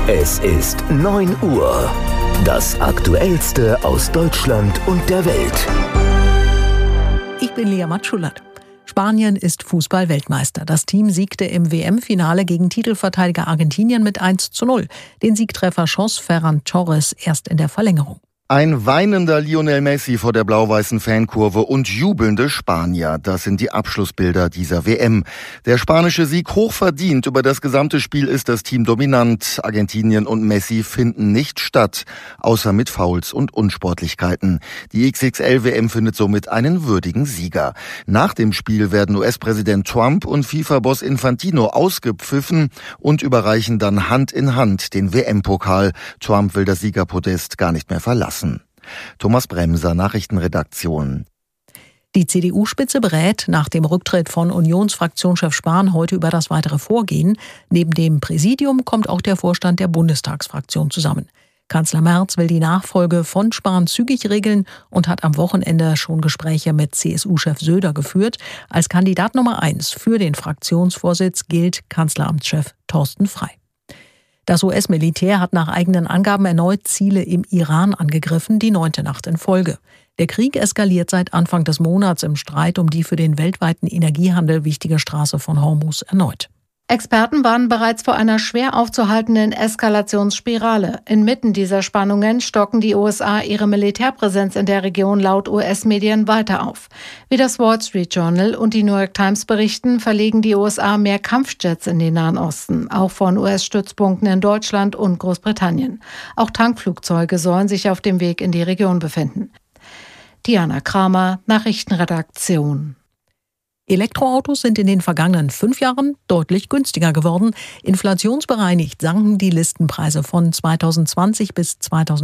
Es ist 9 Uhr. Das Aktuellste aus Deutschland und der Welt. Ich bin Lea Matschulat. Spanien ist Fußball-Weltmeister. Das Team siegte im WM-Finale gegen Titelverteidiger Argentinien mit 1:0. Den Siegtreffer schoss Ferran Torres erst in der Verlängerung. Ein weinender Lionel Messi vor der blau-weißen Fankurve und jubelnde Spanier. Das sind die Abschlussbilder dieser WM. Der spanische Sieg hochverdient. Über das gesamte Spiel ist das Team dominant. Argentinien und Messi finden nicht statt, außer mit Fouls und Unsportlichkeiten. Die XXL-WM findet somit einen würdigen Sieger. Nach dem Spiel werden US-Präsident Trump und FIFA-Boss Infantino ausgepfiffen und überreichen dann Hand in Hand den WM-Pokal. Trump will das Siegerpodest gar nicht mehr verlassen. Thomas Bremser, Nachrichtenredaktion. Die CDU-Spitze berät nach dem Rücktritt von Unionsfraktionschef Spahn heute über das weitere Vorgehen. Neben dem Präsidium kommt auch der Vorstand der Bundestagsfraktion zusammen. Kanzler Merz will die Nachfolge von Spahn zügig regeln und hat am Wochenende schon Gespräche mit CSU-Chef Söder geführt. Als Kandidat Nummer 1 für den Fraktionsvorsitz gilt Kanzleramtschef Thorsten Frey. Das US-Militär hat nach eigenen Angaben erneut Ziele im Iran angegriffen, die 9. Nacht in Folge. Der Krieg eskaliert seit Anfang des Monats im Streit um die für den weltweiten Energiehandel wichtige Straße von Hormuz erneut. Experten warnen bereits vor einer schwer aufzuhaltenden Eskalationsspirale. Inmitten dieser Spannungen stocken die USA ihre Militärpräsenz in der Region laut US-Medien weiter auf. Wie das Wall Street Journal und die New York Times berichten, verlegen die USA mehr Kampfjets in den Nahen Osten, auch von US-Stützpunkten in Deutschland und Großbritannien. Auch Tankflugzeuge sollen sich auf dem Weg in die Region befinden. Diana Kramer, Nachrichtenredaktion. Elektroautos sind in den vergangenen 5 Jahren deutlich günstiger geworden. Inflationsbereinigt sanken die Listenpreise von 2020 bis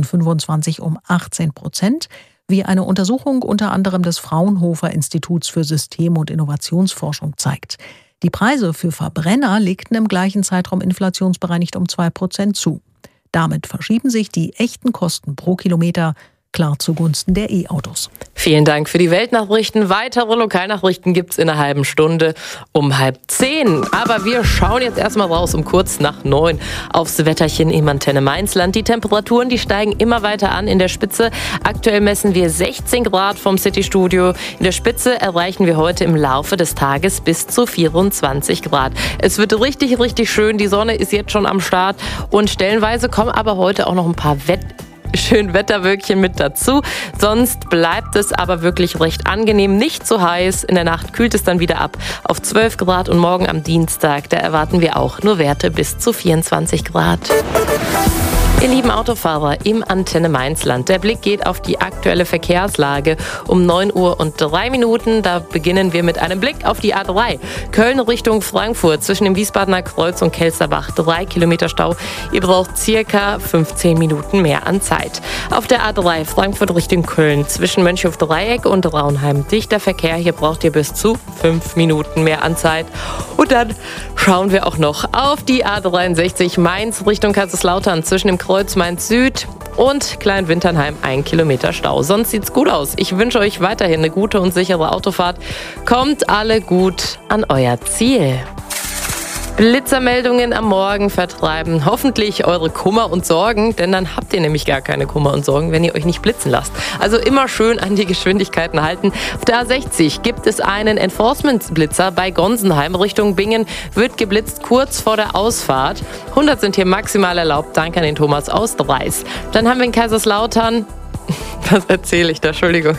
2025 um 18%, wie eine Untersuchung unter anderem des Fraunhofer Instituts für System- und Innovationsforschung zeigt. Die Preise für Verbrenner legten im gleichen Zeitraum inflationsbereinigt um 2% zu. Damit verschieben sich die echten Kosten pro Kilometer klar zugunsten der E-Autos. Vielen Dank für die Weltnachrichten. Weitere Lokalnachrichten gibt's in einer halben Stunde um 9:30. Aber wir schauen jetzt erstmal raus um kurz nach 9 aufs Wetterchen im Antenne-Mainzland. Die Temperaturen, die steigen immer weiter an in der Spitze. Aktuell messen wir 16 Grad vom City-Studio. In der Spitze erreichen wir heute im Laufe des Tages bis zu 24 Grad. Es wird richtig, richtig schön. Die Sonne ist jetzt schon am Start und stellenweise kommen aber heute auch noch ein paar schön Wetterwölkchen mit dazu. Sonst bleibt es aber wirklich recht angenehm, nicht so heiß. In der Nacht kühlt es dann wieder ab auf 12 Grad und morgen am Dienstag, da erwarten wir auch nur Werte bis zu 24 Grad. Ihr lieben Autofahrer im Antenne Mainzland, der Blick geht auf die aktuelle Verkehrslage um 9 Uhr und 3 Minuten. Da beginnen wir mit einem Blick auf die A3. Köln Richtung Frankfurt zwischen dem Wiesbadener Kreuz und Kelsterbach. 3 Kilometer Stau. Ihr braucht circa 15 Minuten mehr an Zeit. Auf der A3 Frankfurt Richtung Köln zwischen Mönchhof-Dreieck und Raunheim. Dichter Verkehr. Hier braucht ihr bis zu 5 Minuten mehr an Zeit. Und dann schauen wir auch noch auf die A63 Mainz Richtung Kaiserslautern zwischen dem Kreuz Mainz Süd und Kleinwinternheim 1 Kilometer Stau. Sonst sieht's gut aus. Ich wünsche euch weiterhin eine gute und sichere Autofahrt. Kommt alle gut an euer Ziel. Blitzermeldungen am Morgen vertreiben hoffentlich eure Kummer und Sorgen, denn dann habt ihr nämlich gar keine Kummer und Sorgen, wenn ihr euch nicht blitzen lasst. Also immer schön an die Geschwindigkeiten halten. Auf der A60 gibt es einen Enforcement-Blitzer bei Gonsenheim Richtung Bingen, wird geblitzt kurz vor der Ausfahrt. 100 sind hier maximal erlaubt. Danke an den Thomas aus Dreis. Dann haben wir in Kaiserslautern... Was erzähle ich da? Entschuldigung.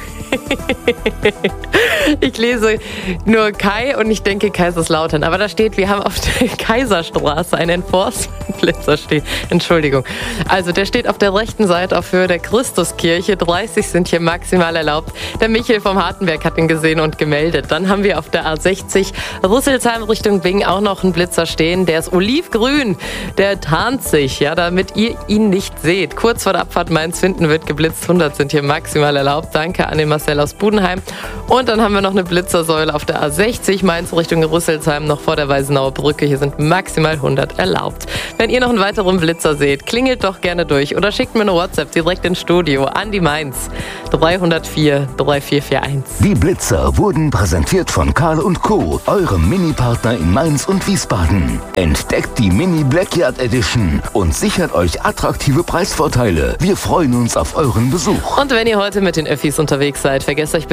Ich lese nur Kai und ich denke Kaiserslautern. Aber da steht, wir haben auf der Kaiserstraße einen Enforcement-Blitzer stehen. Entschuldigung. Also der steht auf der rechten Seite auf Höhe der Christuskirche. 30 sind hier maximal erlaubt. Der Michael vom Hartenberg hat ihn gesehen und gemeldet. Dann haben wir auf der A60 Rüsselsheim Richtung Bingen auch noch einen Blitzer stehen. Der ist olivgrün. Der tarnt sich, ja, damit ihr ihn nicht seht. Kurz vor der Abfahrt Mainz-Finden wird geblitzt. 100 sind hier maximal erlaubt. Danke an den Marcel aus Budenheim. Und dann haben haben wir noch eine Blitzersäule auf der A60 Mainz Richtung Rüsselsheim, noch vor der Weißenauer Brücke. Hier sind maximal 100 erlaubt. Wenn ihr noch einen weiteren Blitzer seht, klingelt doch gerne durch oder schickt mir eine WhatsApp direkt ins Studio an die Mainz 304 3441. Die Blitzer wurden präsentiert von Karl & Co., eurem Mini-Partner in Mainz und Wiesbaden. Entdeckt die Mini Blackyard Edition und sichert euch attraktive Preisvorteile. Wir freuen uns auf euren Besuch. Und wenn ihr heute mit den Öffis unterwegs seid, vergesst euch